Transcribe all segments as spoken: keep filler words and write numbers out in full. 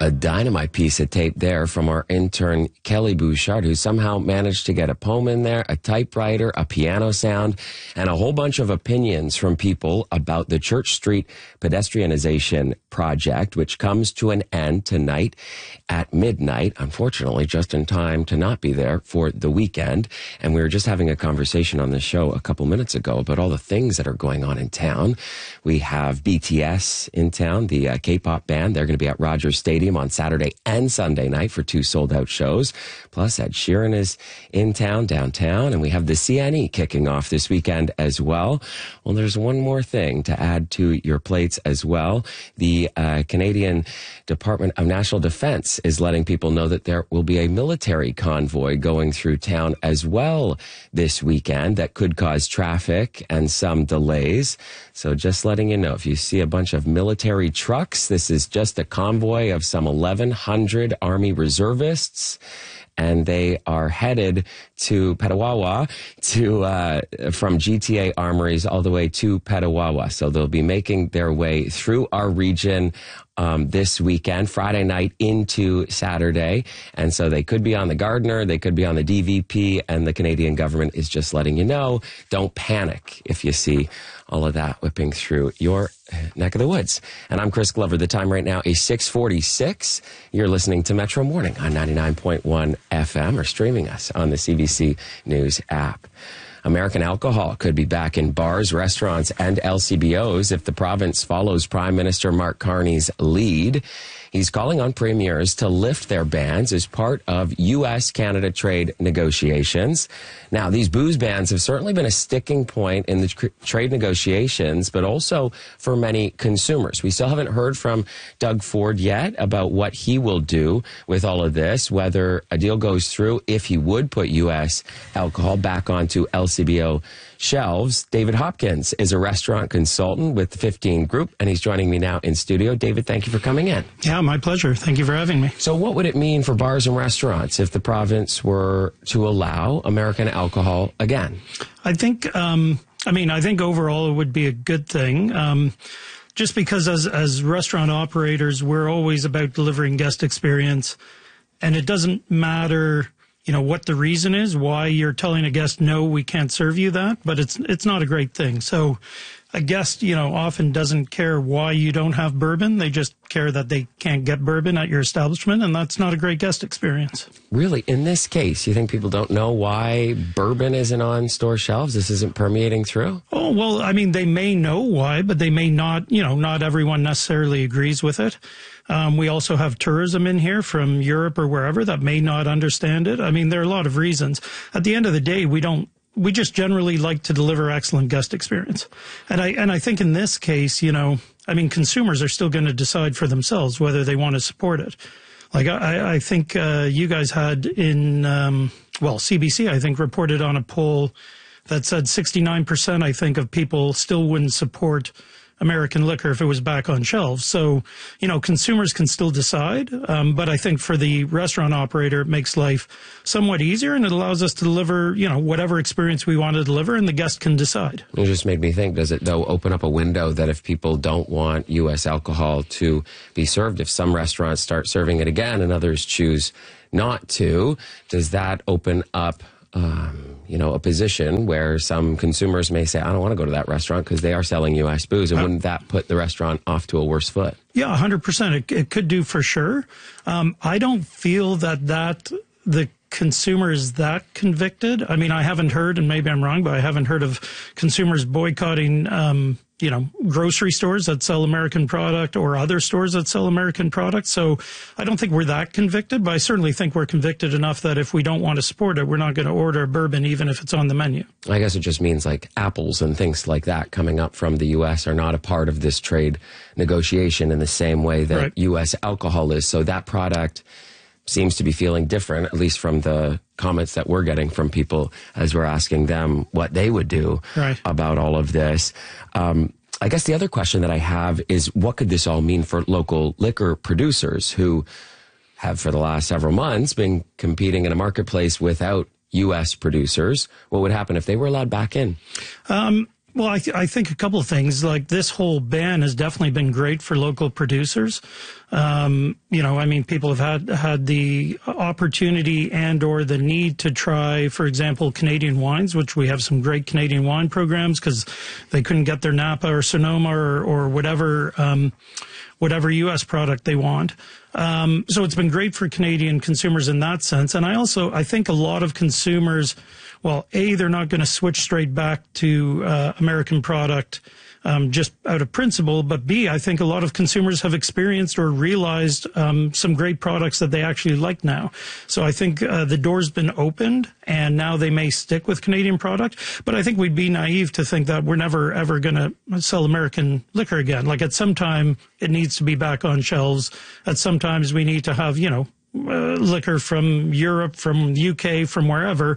A dynamite piece of tape there from our intern, Kelly Bouchard, who somehow managed to get a poem in there, a typewriter, a piano sound, and a whole bunch of opinions from people about the Church Street pedestrianization project, which comes to an end tonight at midnight. Unfortunately, just in time to not be there for the weekend. And we were just having a conversation on the show a couple minutes ago about all the things that are going on in town. We have B T S in town, the uh, K-pop band. They're going to be at Rogers Stadium on Saturday and Sunday night for two sold-out shows. Plus, Ed Sheeran is in town, downtown, and we have the C N E kicking off this weekend as well. Well, there's one more thing to add to your plates as well. The uh, Canadian Department of National Defense is letting people know that there will be a military convoy going through town as well this weekend that could cause traffic and some delays. So just letting you know, if you see a bunch of military trucks, this is just a convoy of some eleven hundred Army reservists, and they are headed to Petawawa, to uh, from G T A Armories all the way to Petawawa. So they'll be making their way through our region um, this weekend, Friday night into Saturday. And so they could be on the Gardiner, they could be on the D V P, and the Canadian government is just letting you know, don't panic if you see all of that whipping through your neck of the woods. And I'm Chris Glover. The time right now is six forty-six. You're listening to Metro Morning on ninety-nine point one F M or streaming us on the C B C News app. American alcohol could be back in bars, restaurants, and L C B Os if the province follows Prime Minister Mark Carney's lead. He's calling on premiers to lift their bans as part of U S Canada trade negotiations. Now, these booze bans have certainly been a sticking point in the tr- trade negotiations, but also for many consumers. We still haven't heard from Doug Ford yet about what he will do with all of this, whether a deal goes through, if he would put U S alcohol back onto L C B O shelves. David Hopkins is a restaurant consultant with the fifteen Group, and he's joining me now in studio. David, thank you for coming in. Yeah, my pleasure. Thank you for having me. So what would it mean for bars and restaurants if the province were to allow American alcohol again? I think, um, I mean, I think overall it would be a good thing. Um, just because as, as restaurant operators, we're always about delivering guest experience, and it doesn't matter, you know, what the reason is, why you're telling a guest, no, we can't serve you that, but it's it's not a great thing. So a guest, you know, often doesn't care why you don't have bourbon. They just care that they can't get bourbon at your establishment, and that's not a great guest experience. Really? In this case, you think people don't know why bourbon isn't on store shelves? This isn't permeating through? Oh, well, I mean, they may know why, but they may not, you know, not everyone necessarily agrees with it. Um, we also have tourism in here from Europe or wherever that may not understand it. I mean, there are a lot of reasons. At the end of the day, we don't, we just generally like to deliver excellent guest experience. And I, and I think in this case, you know, I mean, consumers are still going to decide for themselves whether they want to support it. Like I, I think, uh, you guys had in, um, well, C B C, I think, reported on a poll that said sixty-nine percent, I think, of people still wouldn't support American liquor if it was back on shelves. So, you know, consumers can still decide. Um, but I think for the restaurant operator, it makes life somewhat easier, and it allows us to deliver, you know, whatever experience we want to deliver, and the guest can decide. It just made me think, does it, though, open up a window that if people don't want U S alcohol to be served, if some restaurants start serving it again and others choose not to, does that open up Um, you know, a position where some consumers may say, I don't want to go to that restaurant because they are selling U S booze, and wouldn't that put the restaurant off to a worse foot? Yeah, one hundred percent. It, it could do for sure. Um, I don't feel that that the consumer is that convicted. I mean, I haven't heard, and maybe I'm wrong, but I haven't heard of consumers boycotting, um, you know, grocery stores that sell American product or other stores that sell American product. So I don't think we're that convicted, but I certainly think we're convicted enough that if we don't want to support it, we're not going to order a bourbon, even if it's on the menu. I guess it just means like apples and things like that coming up from the U S are not a part of this trade negotiation in the same way that Right. U S alcohol is. So that product seems to be feeling different, at least from the comments that we're getting from people as we're asking them what they would do Right. about all of this. Um, I guess the other question that I have is, what could this all mean for local liquor producers who have for the last several months been competing in a marketplace without U S producers? What would happen if they were allowed back in? Um, Well, I, th- I think a couple of things. Like this whole ban has definitely been great for local producers. Um, you know, I mean, people have had had the opportunity and or the need to try, for example, Canadian wines, which we have some great Canadian wine programs because they couldn't get their Napa or Sonoma or, or whatever um, whatever U S product they want. Um, so it's been great for Canadian consumers in that sense. And I also I think a lot of consumers. Well, A, they're not going to switch straight back to uh, American product um, just out of principle. But B, I think a lot of consumers have experienced or realized um, some great products that they actually like now. So I think uh, the door's been opened, and now they may stick with Canadian product. But I think we'd be naive to think that we're never, ever going to sell American liquor again. Like at some time, it needs to be back on shelves. At some times, we need to have, you know, uh, liquor from Europe, from the U K, from wherever,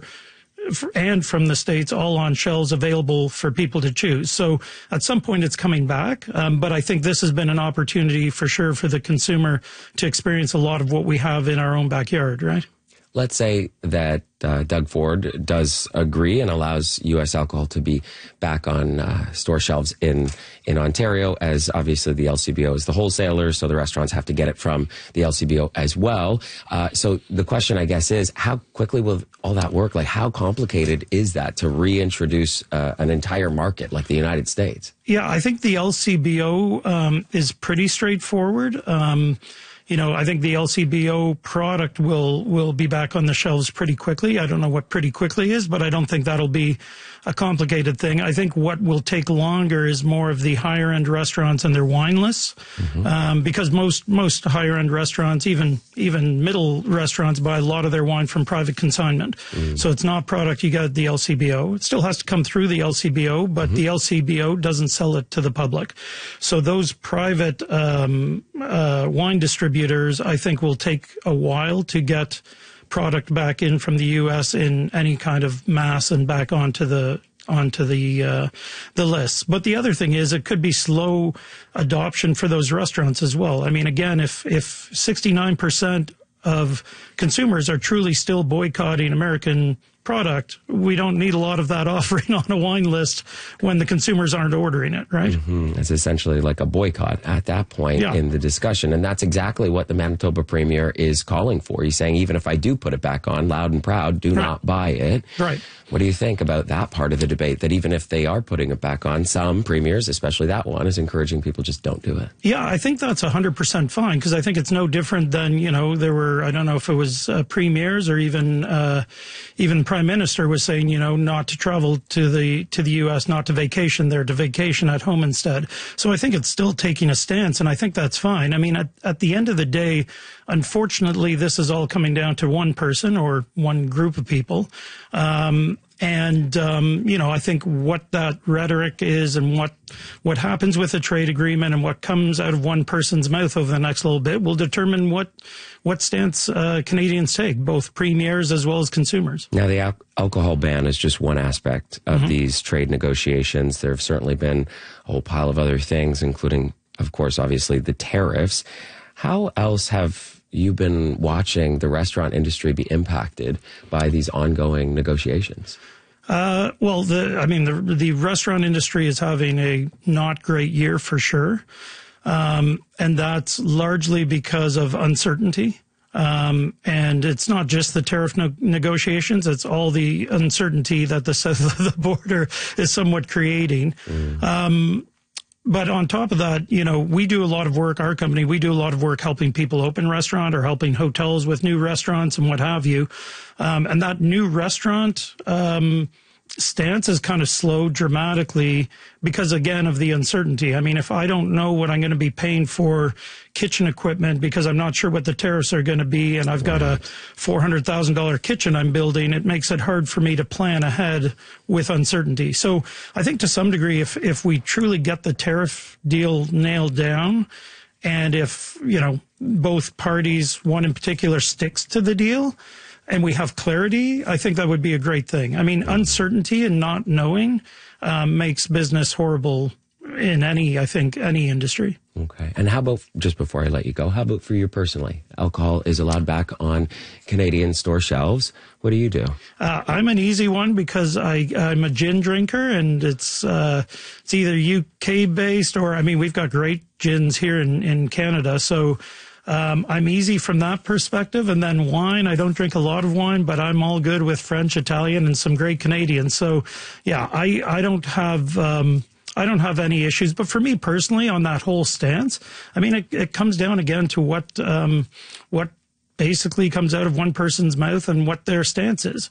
and from the States, all on shelves available for people to choose. So at some point it's coming back. Um, but I think this has been an opportunity for sure for the consumer to experience a lot of what we have in our own backyard, right? Let's say that uh, Doug Ford does agree and allows U S alcohol to be back on uh, store shelves in, in Ontario, as obviously the L C B O is the wholesaler, so the restaurants have to get it from the L C B O as well. Uh, so the question, I guess, is how quickly will all that work? Like, how complicated is that to reintroduce uh, an entire market like the United States? Yeah, I think the L C B O um, is pretty straightforward. Um You know, I think the L C B O product will will be back on the shelves pretty quickly. I don't know what pretty quickly is, but I don't think that'll be a complicated thing. I think what will take longer is more of the higher end restaurants and their wine lists, mm-hmm. um, because most most higher end restaurants, even even middle restaurants, buy a lot of their wine from private consignment. Mm-hmm. So it's not product you get at the L C B O. It still has to come through the L C B O, but mm-hmm. the L C B O doesn't sell it to the public. So those private um, uh, wine distributors, I think, will take a while to get product back in from the U S in any kind of mass and back onto the onto the uh, the lists. But the other thing is, it could be slow adoption for those restaurants as well. I mean, again, if if sixty-nine percent of consumers are truly still boycotting American product, we don't need a lot of that offering on a wine list when the consumers aren't ordering it, right? Mm-hmm. It's essentially like a boycott at that point yeah. in the discussion. And that's exactly what the Manitoba Premier is calling for. He's saying, even if I do put it back on, loud and proud, do right. not buy it. Right. What do you think about that part of the debate, that even if they are putting it back on, some premiers, especially that one, is encouraging people just don't do it? Yeah, I think that's one hundred percent fine, because I think it's no different than, you know, there were, I don't know if it was uh, premiers or even uh, even Prime Minister was saying, you know, not to travel to the to the U S, not to vacation there, to vacation at home instead. So I think it's still taking a stance, and I think that's fine. I mean, at, at the end of the day, unfortunately, this is all coming down to one person or one group of people. Um, and, um, you know, I think what that rhetoric is and what what happens with a trade agreement and what comes out of one person's mouth over the next little bit will determine what what stance uh, Canadians take, both premiers as well as consumers. Now, the al- alcohol ban is just one aspect of mm-hmm. these trade negotiations. There have certainly been a whole pile of other things, including, of course, obviously, the tariffs. How else have you been watching the restaurant industry be impacted by these ongoing negotiations? Uh, well, the, I mean, the, the restaurant industry is having a not great year for sure. Um, and that's largely because of uncertainty. Um, and it's not just the tariff no- negotiations, it's all the uncertainty that the south of the border is somewhat creating. Mm. Um, But on top of that, you know, we do a lot of work, our company, we do a lot of work helping people open restaurant or helping hotels with new restaurants and what have you. Um, and that new restaurant um, stance has kind of slowed dramatically because, again, of the uncertainty. I mean, if I don't know what I'm going to be paying for kitchen equipment because I'm not sure what the tariffs are going to be, and I've got a four hundred thousand dollars kitchen I'm building, it makes it hard for me to plan ahead with uncertainty. So I think to some degree, if, if we truly get the tariff deal nailed down, and if, you know, both parties, one in particular, sticks to the deal, and we have clarity, I think that would be a great thing. I mean, uncertainty and not knowing um, makes business horrible in any, I think, any industry. Okay. And how about, just before I let you go, how about for you personally? Alcohol is allowed back on Canadian store shelves. What do you do? Uh, I'm an easy one because I, I'm a gin drinker, and it's uh, it's either U K based or, I mean, we've got great gins here in, in Canada. So um, I'm easy from that perspective. And then wine, I don't drink a lot of wine, but I'm all good with French, Italian, and some great Canadian. So, yeah, I, I don't have... Um, I don't have any issues, but for me personally, on that whole stance, I mean, it, it comes down again to what um, what basically comes out of one person's mouth and what their stance is.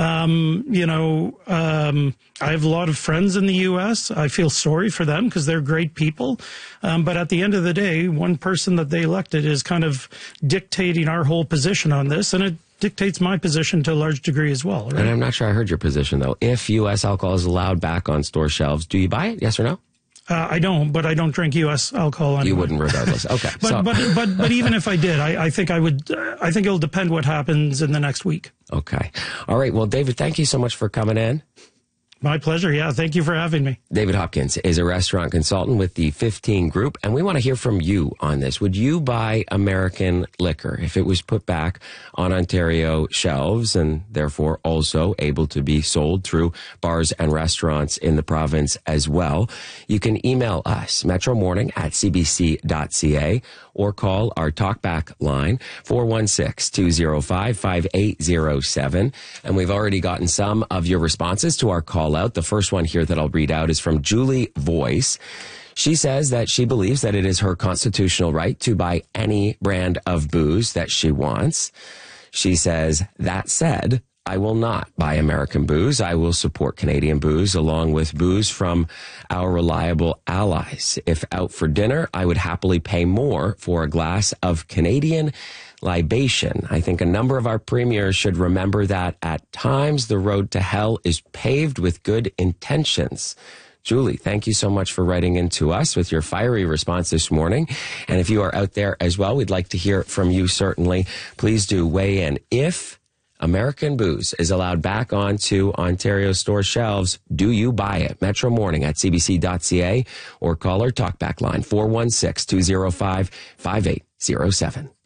Um, you know, um, I have a lot of friends in the U S. I feel sorry for them because they're great people. Um, but at the end of the day, one person that they elected is kind of dictating our whole position on this, and it dictates my position to a large degree as well. Right? And I'm not sure I heard your position, though. If U S alcohol is allowed back on store shelves, do you buy it? Yes or no? Uh, I don't, but I don't drink U S alcohol anymore. You wouldn't regardless. Okay. but, so. but, but, but even if I did, I, I think I would, uh, I think it'll depend what happens in the next week. Okay. All right. Well, David, thank you so much for coming in. My pleasure. Yeah. Thank you for having me. David Hopkins is a restaurant consultant with the fifteen Group, and we want to hear from you on this. Would you buy American liquor if it was put back on Ontario shelves and therefore also able to be sold through bars and restaurants in the province as well? You can email us, metro morning at c b c dot c a, or call our talkback line, four one six, two zero five, five eight zero seven. And we've already gotten some of your responses to our call out. The first one here that I'll read out is from Julie Voice. She says that she believes that it is her constitutional right to buy any brand of booze that she wants. She says, that said, I will not buy American booze. I will support Canadian booze along with booze from our reliable allies. If out for dinner, I would happily pay more for a glass of Canadian libation. I think a number of our premiers should remember that at times the road to hell is paved with good intentions. Julie, thank you so much for writing into us with your fiery response this morning. And if you are out there as well, we'd like to hear from you certainly. Please do weigh in. If American booze is allowed back onto Ontario store shelves, do you buy it? Metro Morning at c b c dot c a or call our talkback line four one six, two zero five, five eight zero seven.